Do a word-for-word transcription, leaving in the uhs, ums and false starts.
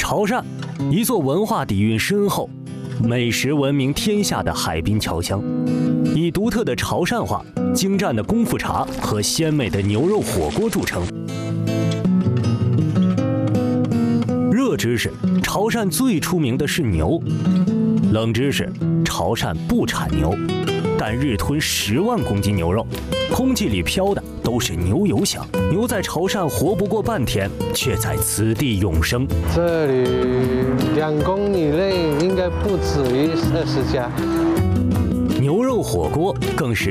潮汕，一座文化底蕴深厚、美食闻名天下的海滨侨乡，以独特的潮汕话、精湛的功夫茶和鲜美的牛肉火锅著称。热知识：潮汕最出名的是牛。冷知识：潮汕不产牛，但日吞十万公斤牛肉，空气里飘的都是牛油香。牛在潮汕活不过半天，却在此地永生。 这里两公里内应该不止于二十家。 牛肉火锅更是